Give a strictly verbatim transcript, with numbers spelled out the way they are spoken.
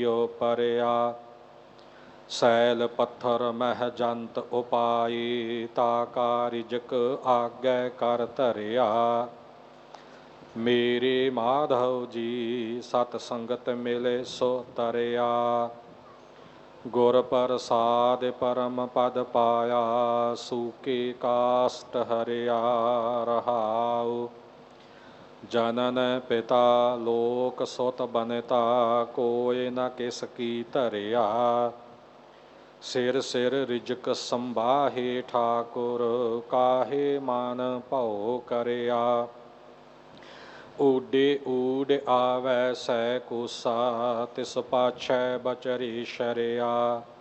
ਪਰਿਆ cell ਪੱਥਰ ਮਹਿ ਜੰਤ ਉਪਾਈ ਤਾ ਕਾਰਿਜਕ ਆਗੈ ਕਰ ਧਰਿਆ। ਮੇਰੇ ਮਾਧਵ ਜੀ ਸਤ ਸੰਗਤ ਮਿਲੇ ਸੋ ਤਰਿਆ ਗੁਰ ਪ੍ਰਸਾਦ ਪਰਮ ਪਦ ਪਾਇਆ ਸੂਕੇ ਕਾਸਟ ਹਰਿਆ ਰਹਾਉ। ਜਨਨ ਪਿਤਾ ਲੋਕ ਸੁਤ ਬਨਤਾ ਕੋਇ ਨ ਕਿਸ ਕੀ ਧਰਿਆ। ਸਿਰ ਸਿਰ ਰਿਜਕ ਸੰਬਾਹੇ ਠਾਕੁਰ ਕਾਹੇ ਮਨ ਭਉ ਕਰਿਆ। ਊਡੇ ਊਡ ਆਵੈ ਸੈ ਕੂਸਾ ਤਿਸ ਪਾਛੈ ਬਚਰੀ ਸ਼ਰਿਆ।